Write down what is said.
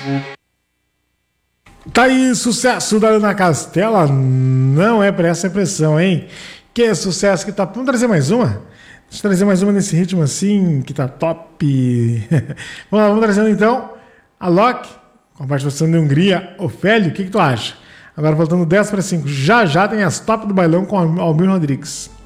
Tá aí, sucesso da Ana Castela. Não é pra essa impressão, hein? Que sucesso que tá. Vamos trazer mais uma? Deixa eu trazer mais uma nesse ritmo assim, que tá top. Vamos lá, vamos trazendo então a Loki, com a participação de Hungria. Ofélio, o que tu acha? Agora faltando 10 para 5. Já já tem as top do bailão com Almir Rodrigues.